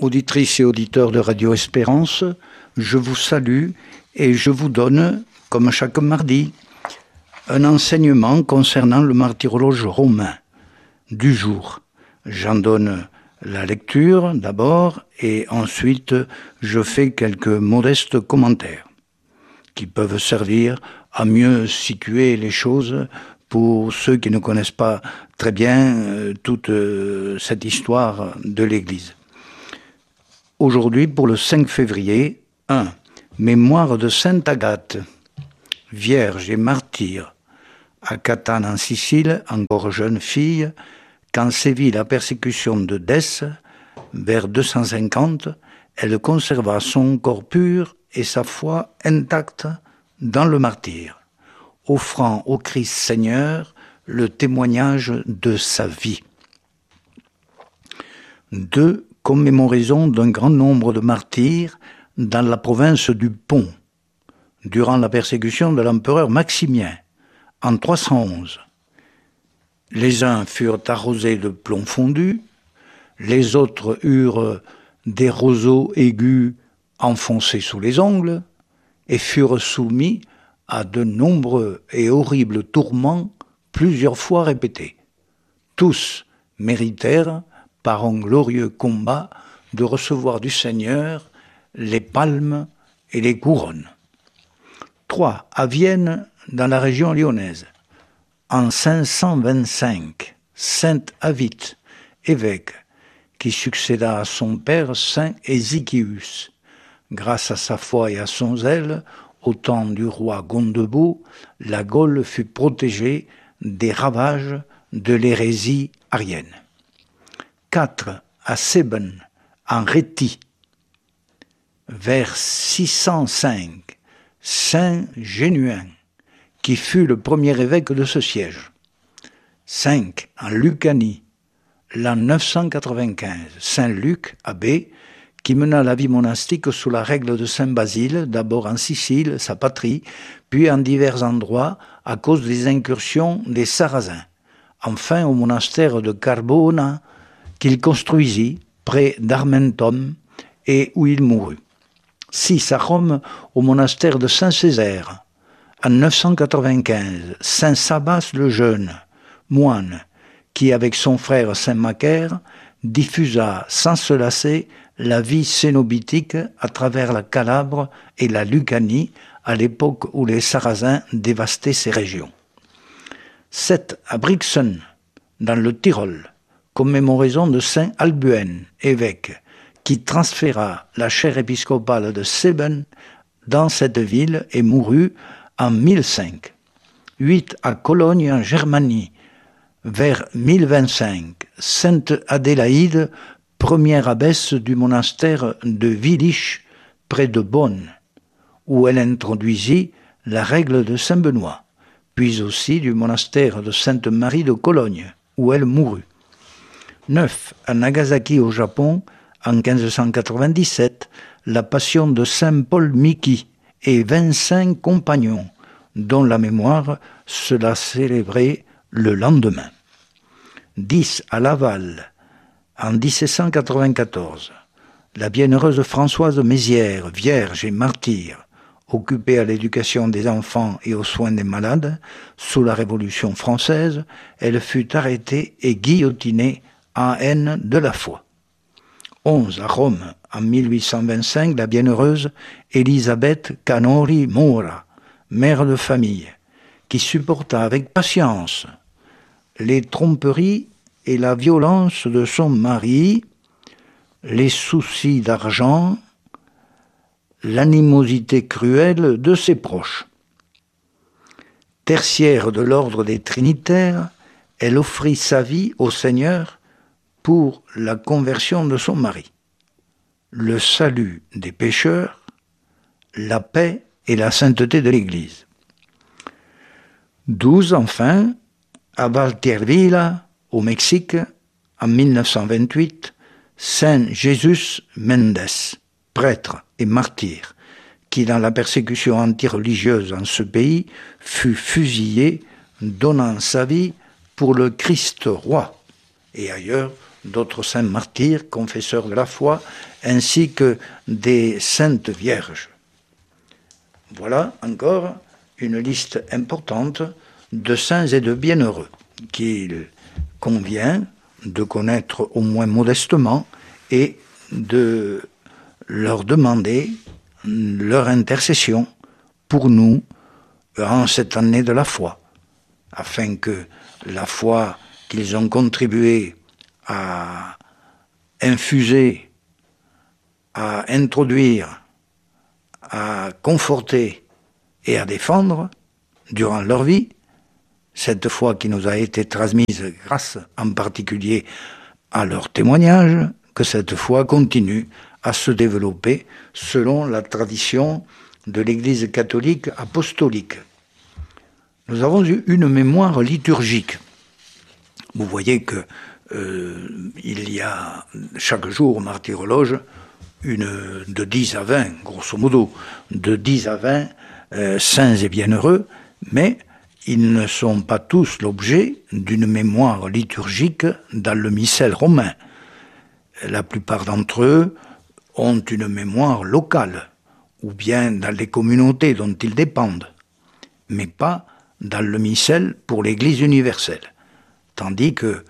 Auditrices et auditeurs de Radio Espérance, je vous salue et je vous donne, comme chaque mardi, un enseignement concernant le martyrologe romain du jour. J'en donne la lecture d'abord et ensuite je fais quelques modestes commentaires qui peuvent servir à mieux situer les choses pour ceux qui ne connaissent pas très bien toute cette histoire de l'Église. Aujourd'hui, pour le 5 février, 1. Mémoire de Sainte Agathe, vierge et martyre, à Catane en Sicile, encore jeune fille, quand sévit la persécution de Dès, vers 250, elle conserva son corps pur et sa foi intacte dans le martyre, offrant au Christ Seigneur le témoignage de sa vie. 2. Commémoraison d'un grand nombre de martyrs dans la province du Pont, durant la persécution de l'empereur Maximien, en 311. Les uns furent arrosés de plomb fondu, les autres eurent des roseaux aigus enfoncés sous les ongles et furent soumis à de nombreux et horribles tourments plusieurs fois répétés. Tous méritèrent, par un glorieux combat, de recevoir du Seigneur les palmes et les couronnes. 3. À Vienne, dans la région lyonnaise, en 525, saint Avit, évêque, qui succéda à son père saint Ézéchius. Grâce à sa foi et à son zèle, au temps du roi Gondebaud, la Gaule fut protégée des ravages de l'hérésie arienne. 4. À Seben, en Rhétie, vers 605, saint Génuin, qui fut le premier évêque de ce siège. 5. En Lucanie, l'an 995, saint Luc, abbé, qui mena la vie monastique sous la règle de saint Basile, d'abord en Sicile, sa patrie, puis en divers endroits à cause des incursions des Sarrasins. Enfin au monastère de Carbona, qu'il construisit près d'Armentum et où il mourut. 6. À Rome, au monastère de Saint-Césaire, en 995, saint Sabas le Jeune, moine, qui avec son frère saint Macaire diffusa sans se lasser la vie cénobitique à travers la Calabre et la Lucanie à l'époque où les Sarrasins dévastaient ces régions. 7. À Brixen, dans le Tyrol, commémoraison de saint Albuen, évêque, qui transféra la chaire épiscopale de Seben dans cette ville et mourut en 1005. 8. À Cologne, en Germanie, vers 1025, sainte Adélaïde, première abbesse du monastère de Willich, près de Bonn, où elle introduisit la règle de saint Benoît, puis aussi du monastère de Sainte Marie de Cologne, où elle mourut. 9. À Nagasaki au Japon, en 1597, la passion de saint Paul Miki et 25 compagnons, dont la mémoire sera célébrée le lendemain. 10. À Laval, en 1794, la bienheureuse Françoise Mézières, vierge et martyre, occupée à l'éducation des enfants et aux soins des malades, sous la Révolution française, elle fut arrêtée et guillotinée en haine de la foi. 11. À Rome, en 1825, la bienheureuse Elisabeth Canori Mora, mère de famille, qui supporta avec patience les tromperies et la violence de son mari, les soucis d'argent, l'animosité cruelle de ses proches. Tertiaire de l'ordre des Trinitaires, elle offrit sa vie au Seigneur pour la conversion de son mari, le salut des pécheurs, la paix et la sainteté de l'Église. 12. Enfin, à Valtiervilla, au Mexique, en 1928, saint Jesús Méndez, prêtre et martyr, qui dans la persécution antireligieuse en ce pays fut fusillé, donnant sa vie pour le Christ roi, et ailleurs d'autres saints martyrs, confesseurs de la foi, ainsi que des saintes vierges. Voilà encore une liste importante de saints et de bienheureux qu'il convient de connaître au moins modestement et de leur demander leur intercession pour nous en cette année de la foi, afin que la foi qu'ils ont contribué à infuser, à introduire, à conforter et à défendre durant leur vie, cette foi qui nous a été transmise grâce en particulier à leur témoignage, que cette foi continue à se développer selon la tradition de l'Église catholique apostolique. Nous avons eu une mémoire liturgique. Vous voyez que il y a chaque jour au martyrologe de 10 à 20, grosso modo, de 10 à 20 saints et bienheureux, mais ils ne sont pas tous l'objet d'une mémoire liturgique dans le missel romain. La plupart d'entre eux ont une mémoire locale, ou bien dans les communautés dont ils dépendent, mais pas dans le missel pour l'Église universelle. Tandis que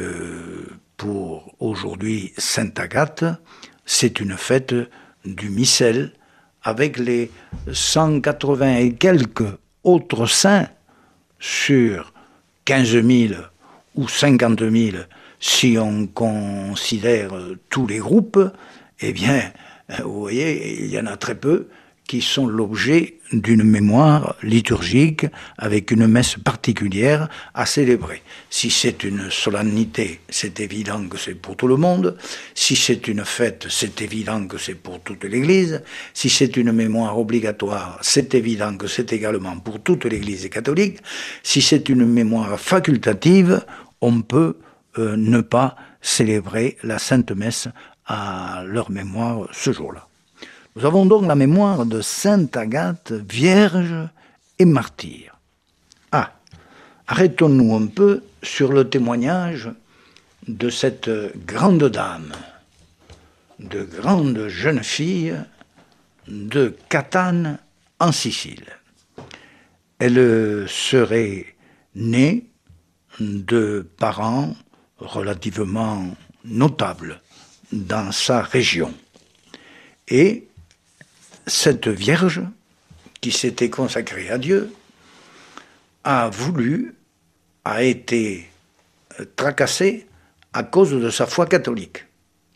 pour aujourd'hui Sainte Agathe, c'est une fête du missel avec les 180 et quelques autres saints sur 15 000 ou 50 000 si on considère tous les groupes, eh bien, vous voyez, il y en a très peu qui sont l'objet d'une mémoire liturgique avec une messe particulière à célébrer. Si c'est une solennité, c'est évident que c'est pour tout le monde. Si c'est une fête, c'est évident que c'est pour toute l'Église. Si c'est une mémoire obligatoire, c'est évident que c'est également pour toute l'Église catholique. Si c'est une mémoire facultative, on peut ne pas célébrer la Sainte Messe à leur mémoire ce jour-là. Nous avons donc la mémoire de Sainte Agathe, vierge et martyre. Arrêtons-nous un peu sur le témoignage de cette grande dame, de grande jeune fille de Catane en Sicile. Elle serait née de parents relativement notables dans sa région. Et cette Vierge, qui s'était consacrée à Dieu, a été tracassée à cause de sa foi catholique.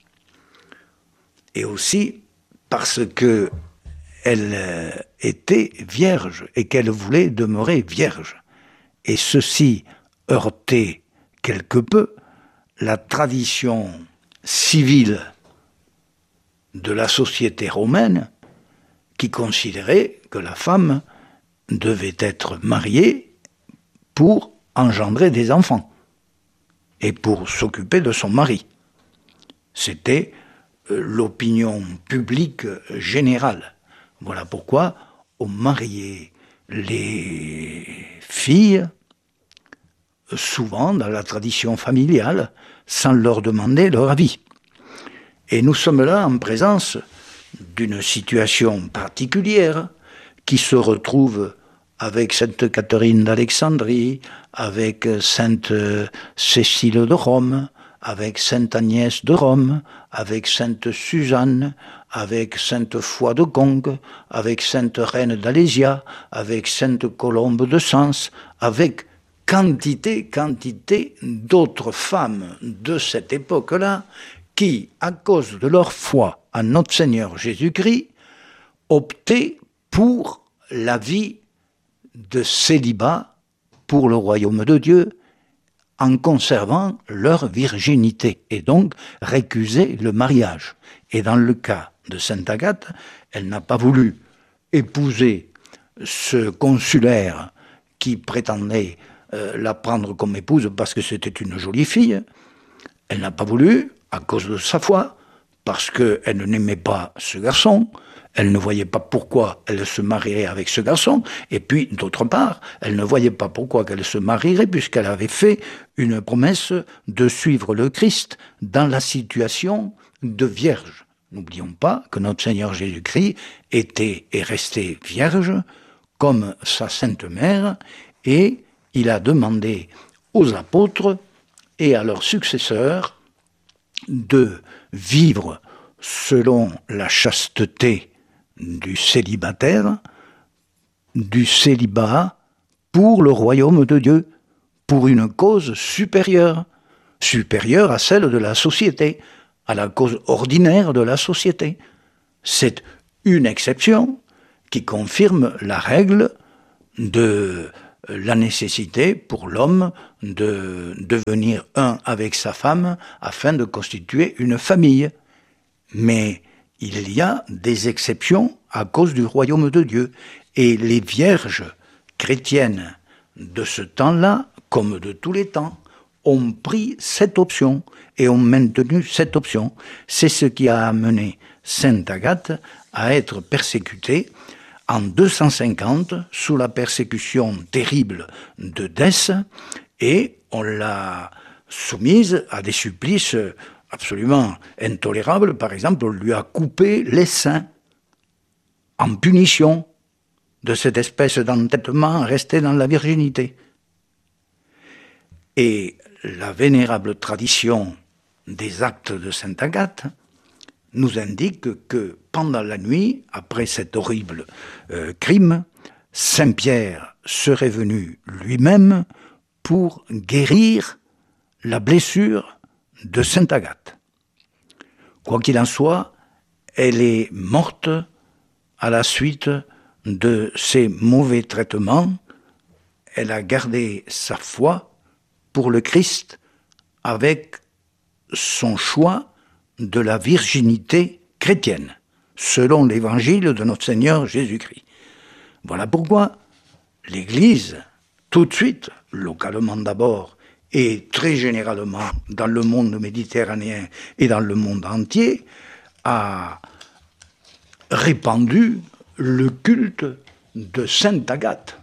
Et aussi parce qu'elle était vierge et qu'elle voulait demeurer vierge. Et ceci heurtait quelque peu la tradition civile de la société romaine qui considérait que la femme devait être mariée pour engendrer des enfants et pour s'occuper de son mari. C'était l'opinion publique générale. Voilà pourquoi on mariait les filles souvent dans la tradition familiale sans leur demander leur avis. Et nous sommes là en présence d'une situation particulière qui se retrouve avec Sainte Catherine d'Alexandrie, avec Sainte Cécile de Rome, avec Sainte Agnès de Rome, avec Sainte Suzanne, avec Sainte Foy de Conques, avec Sainte Reine d'Alésia, avec Sainte Colombe de Sens, avec quantité d'autres femmes de cette époque-là qui, à cause de leur foi en notre Seigneur Jésus-Christ, optaient pour la vie de célibat pour le royaume de Dieu, en conservant leur virginité, et donc récusaient le mariage. Et dans le cas de Sainte Agathe, elle n'a pas voulu épouser ce consulaire qui prétendait la prendre comme épouse parce que c'était une jolie fille. Elle n'a pas voulu, à cause de sa foi, parce qu'elle n'aimait pas ce garçon, elle ne voyait pas pourquoi elle se marierait avec ce garçon, et puis, d'autre part, elle ne voyait pas pourquoi elle se marierait, puisqu'elle avait fait une promesse de suivre le Christ dans la situation de vierge. N'oublions pas que notre Seigneur Jésus-Christ était et restait vierge, comme sa Sainte Mère, et il a demandé aux apôtres et à leurs successeurs de vivre selon la chasteté du célibataire, du célibat pour le royaume de Dieu, pour une cause supérieure, supérieure à celle de la société, à la cause ordinaire de la société. C'est une exception qui confirme la règle de la nécessité pour l'homme de devenir un avec sa femme afin de constituer une famille. Mais il y a des exceptions à cause du royaume de Dieu. Et les vierges chrétiennes de ce temps-là, comme de tous les temps, ont pris cette option et ont maintenu cette option. C'est ce qui a amené Sainte Agathe à être persécutée en 250 sous la persécution terrible de Dèce, et on l'a soumise à des supplices absolument intolérable. Par exemple, on lui a coupé les seins en punition de cette espèce d'entêtement resté dans la virginité. Et la vénérable tradition des actes de Sainte Agathe nous indique que pendant la nuit, après cet horrible crime, Saint Pierre serait venu lui-même pour guérir la blessure de Sainte Agathe. Quoi qu'il en soit, elle est morte à la suite de ces mauvais traitements. Elle a gardé sa foi pour le Christ avec son choix de la virginité chrétienne, selon l'évangile de notre Seigneur Jésus-Christ. Voilà pourquoi l'Église, tout de suite, localement d'abord, et très généralement dans le monde méditerranéen et dans le monde entier, a répandu le culte de Sainte Agathe.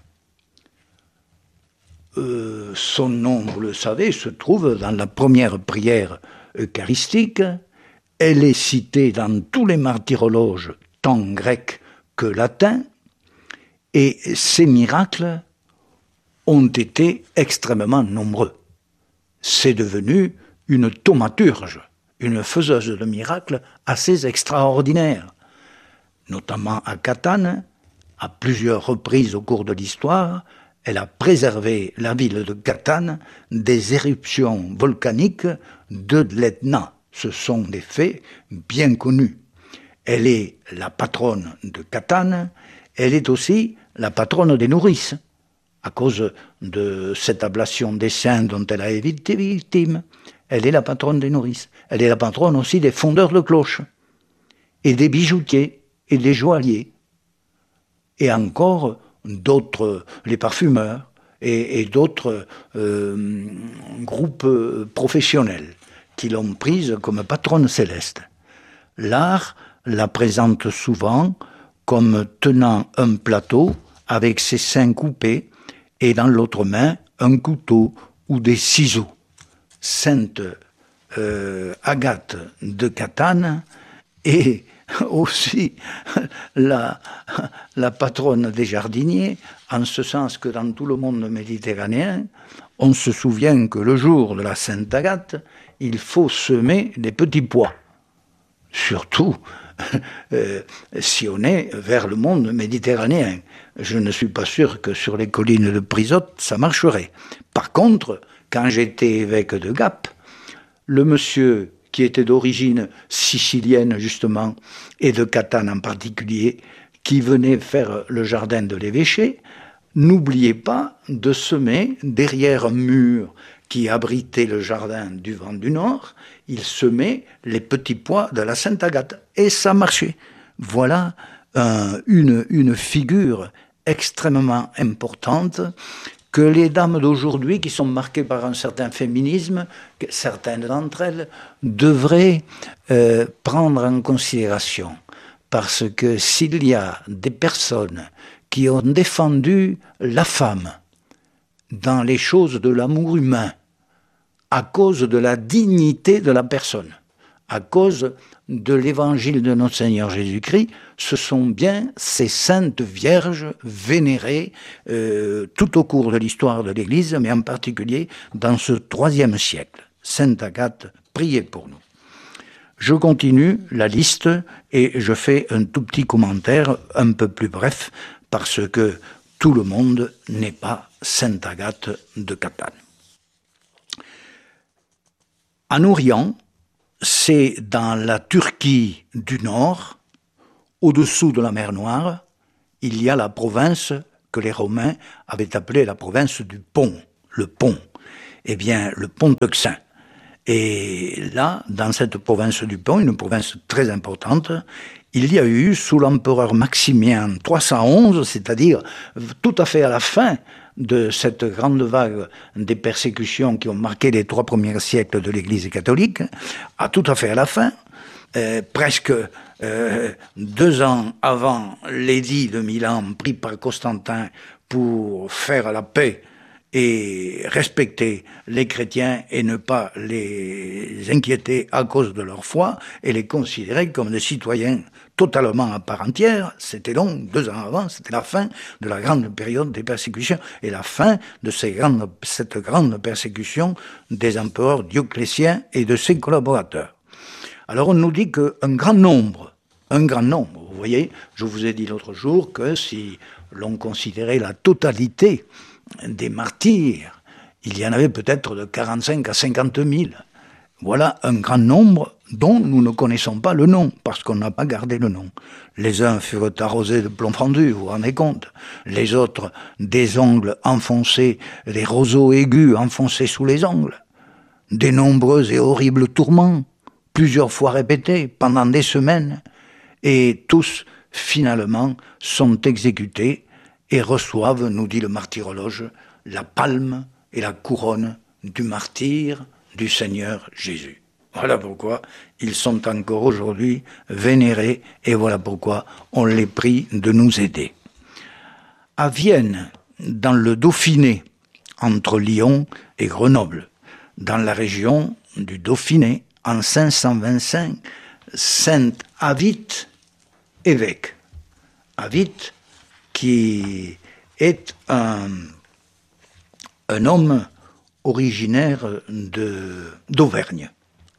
Son nom, vous le savez, se trouve dans la première prière eucharistique. Elle est citée dans tous les martyrologes, tant grecs que latins, et ses miracles ont été extrêmement nombreux. C'est devenu une thaumaturge, une faiseuse de miracles assez extraordinaire, notamment à Catane. À plusieurs reprises au cours de l'histoire, elle a préservé la ville de Catane des éruptions volcaniques de l'Etna. Ce sont des faits bien connus. Elle est la patronne de Catane, elle est aussi la patronne des nourrices, à cause de cette ablation des saints dont elle a été victime. Elle est la patronne des nourrices. Elle est la patronne aussi des fondeurs de cloches, et des bijoutiers, et des joailliers, et encore d'autres, les parfumeurs, et d'autres groupes professionnels qui l'ont prise comme patronne céleste. L'art la présente souvent comme tenant un plateau avec ses seins coupés et dans l'autre main un couteau ou des ciseaux. Sainte Agathe de Catane est aussi la patronne des jardiniers, en ce sens que dans tout le monde méditerranéen, on se souvient que le jour de la Sainte Agathe, il faut semer des petits pois. Surtout si on est vers le monde méditerranéen. Je ne suis pas sûr que sur les collines de Prisotte, ça marcherait. Par contre, quand j'étais évêque de Gap, le monsieur qui était d'origine sicilienne justement, et de Catane en particulier, qui venait faire le jardin de l'évêché, n'oubliez pas de semer derrière un mur qui abritait le jardin du vent du Nord, il semait les petits pois de la Sainte Agathe. Et ça marchait. Voilà une figure extrêmement importante que les dames d'aujourd'hui, qui sont marquées par un certain féminisme, que certaines d'entre elles devraient prendre en considération. Parce que s'il y a des personnes qui ont défendu la femme dans les choses de l'amour humain, à cause de la dignité de la personne, à cause de l'évangile de notre Seigneur Jésus-Christ, ce sont bien ces saintes vierges vénérées tout au cours de l'histoire de l'Église, mais en particulier dans ce IIIe siècle. Sainte Agathe, priez pour nous. Je continue la liste et je fais un tout petit commentaire un peu plus bref, parce que tout le monde n'est pas Sainte Agathe de Catane. En Orient, c'est dans la Turquie du Nord, au-dessous de la mer Noire, il y a la province que les Romains avaient appelée la province du Pont, le Pont. Eh bien, le Pont Euxin. Et là, dans cette province du Pont, une province très importante, il y a eu, sous l'empereur Maximien en 311, c'est-à-dire tout à fait à la fin de cette grande vague des persécutions qui ont marqué les 3 premiers siècles de l'Église catholique, à tout à fait à la fin, presque 2 ans avant l'édit de Milan pris par Constantin pour faire la paix et respecter les chrétiens et ne pas les inquiéter à cause de leur foi et les considérer comme des citoyens totalement à part entière. C'était donc 2 ans avant, c'était la fin de la grande période des persécutions et la fin de cette grande persécution des empereurs Dioclétien et de ses collaborateurs. Alors on nous dit qu'un grand nombre, vous voyez, je vous ai dit l'autre jour que si l'on considérait la totalité des martyrs, il y en avait peut-être de 45 à 50 000. Voilà un grand nombre dont nous ne connaissons pas le nom, parce qu'on n'a pas gardé le nom. Les uns furent arrosés de plomb fendu, vous vous rendez compte. Les autres, des ongles enfoncés, des roseaux aigus enfoncés sous les ongles. Des nombreux et horribles tourments, plusieurs fois répétés, pendant des semaines. Et tous, finalement, sont exécutés et reçoivent, nous dit le martyrologe, la palme et la couronne du martyr du Seigneur Jésus. Voilà pourquoi ils sont encore aujourd'hui vénérés et voilà pourquoi on les prie de nous aider. À Vienne, dans le Dauphiné, entre Lyon et Grenoble, dans la région du Dauphiné, en 525, Saint Avit, évêque. Avit, qui est un homme originaire d'Auvergne.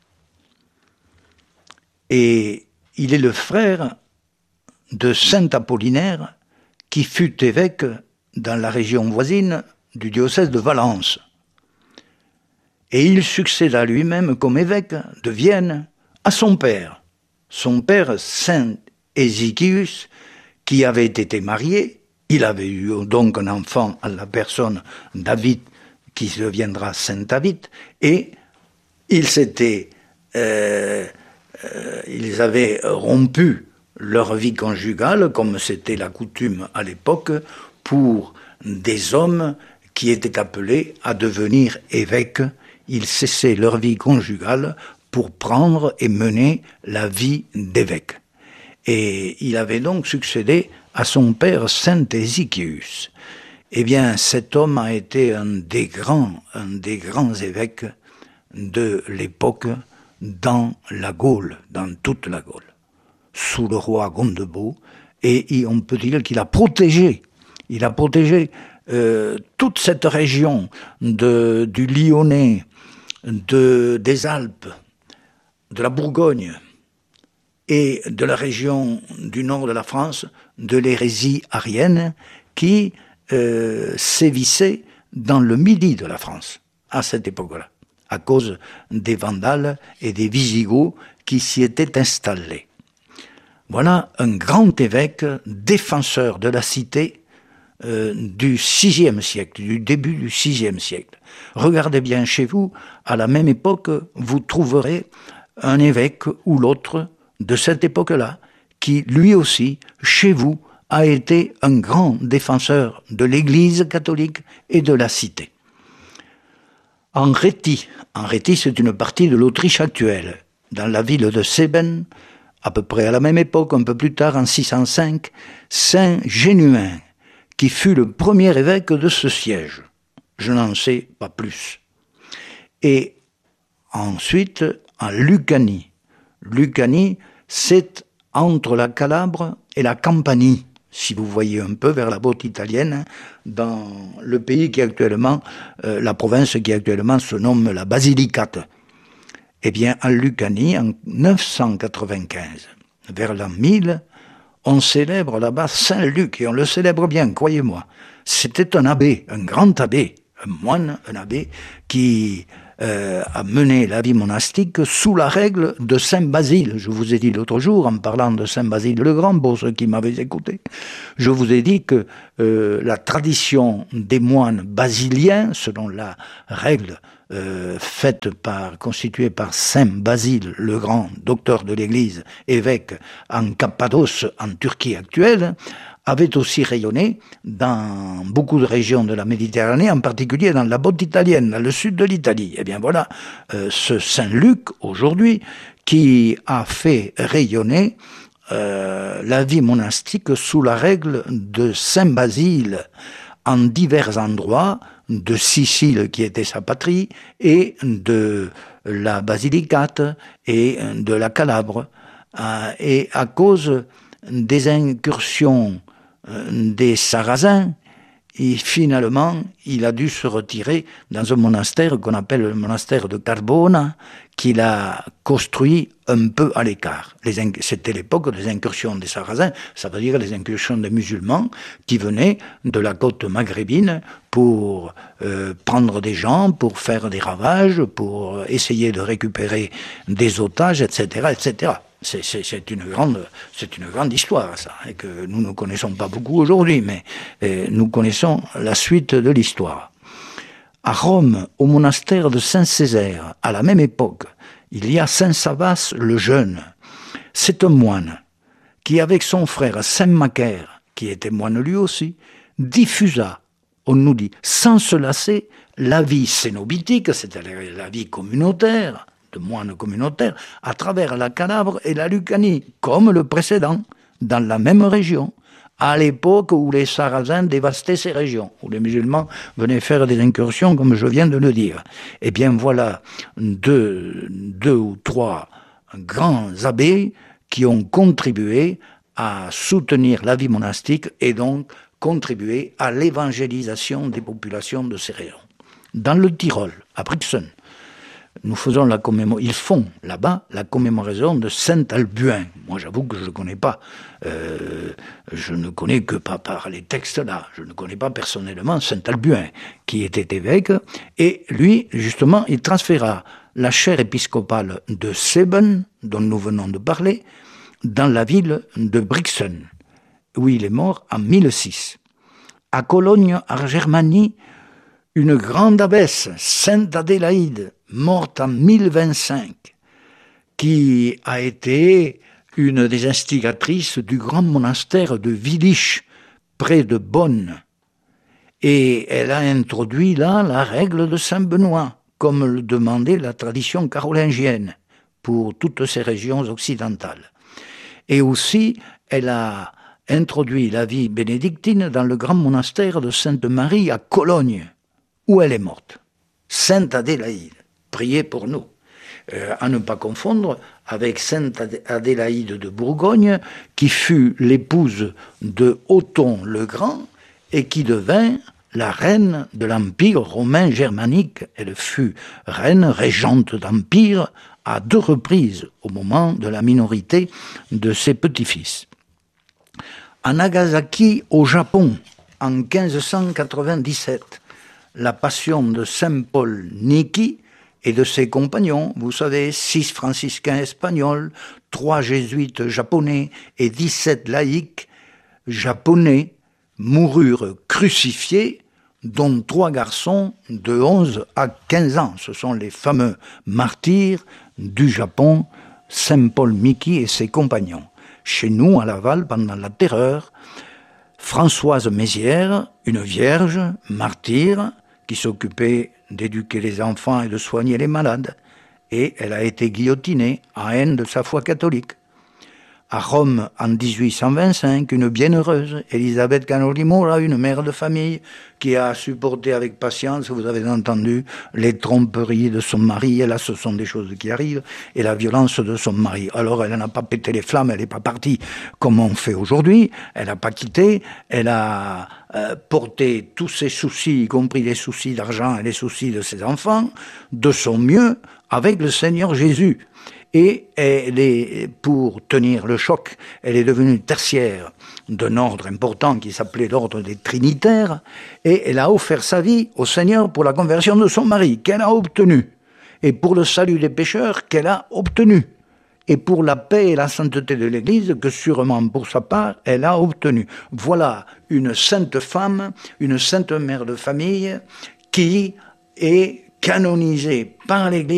Et il est le frère de Saint Apollinaire, qui fut évêque dans la région voisine du diocèse de Valence. Et il succéda lui-même comme évêque de Vienne à son père Saint Ézéchius, qui avait été marié. Il avait eu donc un enfant à la personne d'Avit, qui deviendra Saint Avit, et ils avaient rompu leur vie conjugale, comme c'était la coutume à l'époque, pour des hommes qui étaient appelés à devenir évêques. Ils cessaient leur vie conjugale pour prendre et mener la vie d'évêque. Et il avait donc succédé à son père Saint Ézéchius. Eh bien, cet homme a été un des grands évêques de l'époque dans la Gaule, dans toute la Gaule, sous le roi Gondebaud, et on peut dire qu'il a protégé toute cette région du Lyonnais, des Alpes, de la Bourgogne et de la région du nord de la France, de l'hérésie arienne qui sévissait dans le midi de la France, à cette époque-là, à cause des Vandales et des Visigoths qui s'y étaient installés. Voilà un grand évêque, défenseur de la cité du VIe siècle, du début du VIe siècle. Regardez bien chez vous, à la même époque, vous trouverez un évêque ou l'autre de cette époque-là, qui lui aussi, chez vous, a été un grand défenseur de l'Église catholique et de la cité. En Rétie, c'est une partie de l'Autriche actuelle, dans la ville de Seben, à peu près à la même époque, un peu plus tard, en 605, Saint Génuin, qui fut le premier évêque de ce siège. Je n'en sais pas plus. Et ensuite, en Lucanie. Lucanie, c'est entre la Calabre et la Campanie, si vous voyez un peu vers la côte italienne, dans le pays qui actuellement, la province qui actuellement se nomme la Basilicate. Eh bien, en Lucanie, en 995, vers l'an 1000, on célèbre là-bas Saint Luc, et on le célèbre bien, croyez-moi. C'était un abbé, un grand abbé, un moine, un abbé, qui a mené la vie monastique sous la règle de Saint Basile. Je vous ai dit l'autre jour, en parlant de Saint Basile le Grand, pour ceux qui m'avaient écouté, je vous ai dit que la tradition des moines basiliens, selon la règle constituée par Saint Basile le Grand, docteur de l'Église, évêque en Cappadoce, en Turquie actuelle, avait aussi rayonné dans beaucoup de régions de la Méditerranée, en particulier dans la côte italienne, dans le sud de l'Italie. Eh bien voilà, ce Saint Luc, aujourd'hui, qui a fait rayonner la vie monastique sous la règle de Saint Basile en divers endroits de Sicile, qui était sa patrie, et de la Basilicate et de la Calabre. Et à cause des incursions des Sarrasins, et finalement, il a dû se retirer dans un monastère qu'on appelle le monastère de Carbona, qu'il a construit un peu à l'écart. C'était l'époque des incursions des Sarrasins, ça veut dire les incursions des musulmans qui venaient de la côte maghrébine pour prendre des gens, pour faire des ravages, pour essayer de récupérer des otages, etc., etc. C'est une grande histoire, ça, et que nous ne connaissons pas beaucoup aujourd'hui, mais nous connaissons la suite de l'histoire. À Rome, au monastère de Saint-Césaire, à la même époque, il y a Saint Sabas le Jeune. C'est un moine qui, avec son frère Saint Macaire, qui était moine lui aussi, diffusa, on nous dit, sans se lasser, la vie cénobitique, c'est-à-dire la vie communautaire, de moines communautaires, à travers la Calabre et la Lucanie, comme le précédent, dans la même région, à l'époque où les Sarrasins dévastaient ces régions, où les musulmans venaient faire des incursions, comme je viens de le dire. Eh bien voilà deux ou trois grands abbés qui ont contribué à soutenir la vie monastique et donc contribué à l'évangélisation des populations de ces régions. Dans le Tyrol, à Brixen, ils font là-bas la commémoration de Saint Albuin. Moi, j'avoue que je ne connais pas. Je ne connais que par les textes là. Je ne connais pas personnellement Saint Albuin, qui était évêque. Et lui, justement, il transféra la chaire épiscopale de Seben, dont nous venons de parler, dans la ville de Brixen, où il est mort en 1006. À Cologne, en Germanie, une grande abbesse, Sainte Adélaïde, morte en 1025, qui a été une des instigatrices du grand monastère de Willich, près de Bonn. Et elle a introduit là la règle de Saint-Benoît, comme le demandait la tradition carolingienne, pour toutes ces régions occidentales. Et aussi, elle a introduit la vie bénédictine dans le grand monastère de Sainte-Marie à Cologne, où elle est morte. Sainte Adélaïde, priez pour nous. À ne pas confondre avec Sainte Adélaïde de Bourgogne, qui fut l'épouse de Othon le Grand et qui devint la reine de l'Empire romain germanique. Elle fut reine, régente d'Empire, à 2 reprises au moment de la minorité de ses petits-fils. À Nagasaki, au Japon, en 1597, la passion de Saint Paul Niki et de ses compagnons, vous savez, 6 franciscains espagnols, 3 jésuites japonais et 17 laïcs japonais moururent crucifiés, dont 3 garçons de 11 à 15 ans. Ce sont les fameux martyrs du Japon, Saint Paul Niki et ses compagnons. Chez nous, à Laval, pendant la Terreur, Françoise Mézières, une vierge, martyre, qui s'occupait d'éduquer les enfants et de soigner les malades. Et elle a été guillotinée en haine de sa foi catholique. À Rome, en 1825, une bienheureuse, Elisabeth Canoli Mora, une mère de famille, qui a supporté avec patience, vous avez entendu, les tromperies de son mari, et là ce sont des choses qui arrivent, et la violence de son mari. Alors elle n'a pas pété les flammes, elle n'est pas partie comme on fait aujourd'hui, elle n'a pas quitté, elle a porté tous ses soucis, y compris les soucis d'argent et les soucis de ses enfants, de son mieux, avec le Seigneur Jésus. Et pour tenir le choc, elle est devenue tertiaire d'un ordre important qui s'appelait l'ordre des Trinitaires, et elle a offert sa vie au Seigneur pour la conversion de son mari, qu'elle a obtenue, et pour le salut des pécheurs, qu'elle a obtenu, et pour la paix et la sainteté de l'Église, que sûrement pour sa part, elle a obtenu. Voilà une sainte femme, une sainte mère de famille, qui est canonisée par l'Église